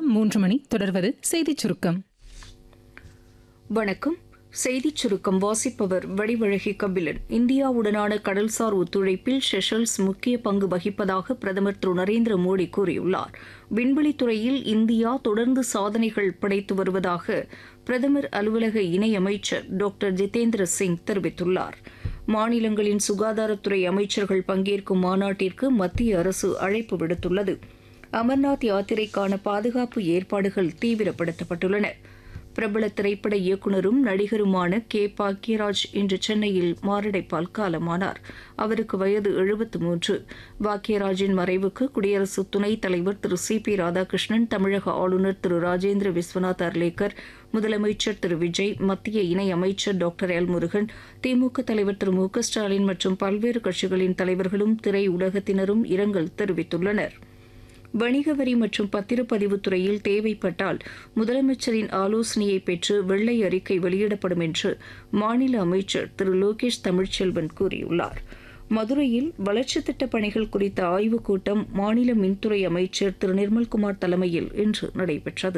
3 மணி. தொடர்வது செய்திச் சுருக்கம். வணக்கம். செய்திச் சுருக்கம் வாசிப்பவர் வடிவழகி கபிலன். இந்தியாவுடனான கடல்சார் ஒத்துழைப்பில் செஷல்ஸ் முக்கிய பங்கு வகிப்பதாக பிரதமர் திரு நரேந்திர மோடி கூறியுள்ளார். விண்வெளித்துறையில் இந்தியா தொடர்ந்து சாதனைகள் படைத்து வருவதாக பிரதமர் அலுவலக இணையமைச்சர் டாக்டர் ஜிதேந்திர சிங் தெரிவித்துள்ளார். மாநிலங்களின் சுகாதாரத்துறை அமைச்சர்கள் பங்கேற்கும் மாநாட்டிற்கு மத்திய அரசு அழைப்பு விடுத்துள்ளது. அமர்நாத் யாத்திரைக்கான பாதுகாப்பு ஏற்பாடுகள் தீவிரப்படுத்தப்பட்டுள்ளன. பிரபல திரைப்பட இயக்குநரும் நடிகருமான கே பாக்யராஜ் இன்று சென்னையில் மாரடைப்பால் காலமானார். அவருக்கு வயது 73. பாக்யராஜின் மறைவுக்கு குடியரசு துணைத் தலைவர் திரு சி.பி. ராதாகிருஷ்ணன், தமிழக ஆளுநர் திரு ராஜேந்திர விஸ்வநாத் அர்லேக்கர், முதலமைச்சர் திரு விஜய், மத்திய இணையமைச்சர் டாக்டர் எல் முருகன், திமுக தலைவர் திரு மு.க. ஸ்டாலின் மற்றும் பல்வேறு கட்சிகளின் தலைவர்களும் திரையுலகத்தினரும் இரங்கல் தெரிவித்துள்ளனர். வணிக வரி மற்றும் பத்திரப்பதிவுத் துறையில் தேவைப்பட்டால் முதலமைச்சரின் ஆலோசனையை பெற்று வெள்ளை அறிக்கை வெளியிடப்படும் என்று மாநில அமைச்சர் திரு லோகேஷ் தமிழ்ச்செல்வன் கூறியுள்ளார். மதுரையில் வளர்ச்சித் திட்டப் பணிகள் குறித்த ஆய்வுக் கூட்டம் மாநில மின்துறை அமைச்சர் திரு நிர்மல்குமார் தலைமையில் இன்று நடைபெற்றது.